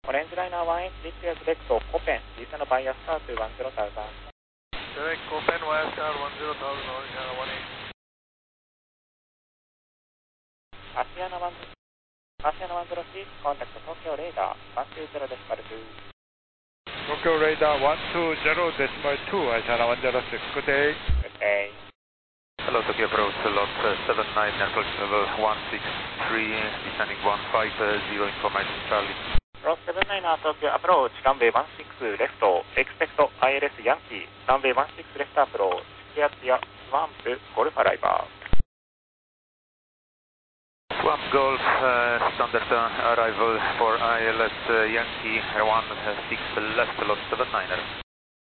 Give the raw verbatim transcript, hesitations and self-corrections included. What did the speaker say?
オレンジライナーワンエイチリックレクトコペン、リーサのバイアスタートゥーワンゼロタウザン。 Direct Copen, Y S R one zero thousand, Orange Line one eight. アシアナワン、アシアナワンゼロシー、コンタクト東京レーダー、ワンツーゼロデシマルツー。 Tokyo Radar one two zero decimal two, Aishana one zero six, good day. Good day. Hello, Tokyo approach, lot seven nine, approach level one six three, descending one five zero, information Charlie. Ross seven nine Tokyo approach, runway one six left, expect I L S Yankee, runway one six left approach, clear clear, Swamp Golf arrival. Swamp Golf, uh, standard uh, arrival for I L S uh, Yankee one six left, lot seven niner.